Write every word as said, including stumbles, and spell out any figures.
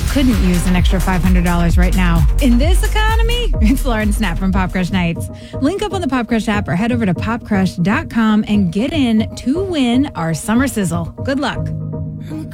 couldn't use an extra five hundred dollars right now. In this economy, it's Lauren Snap from Pop Crush Nights. Link up on the Pop Crush app or head over to pop crush dot com and get in to win our summer sizzle. Good luck.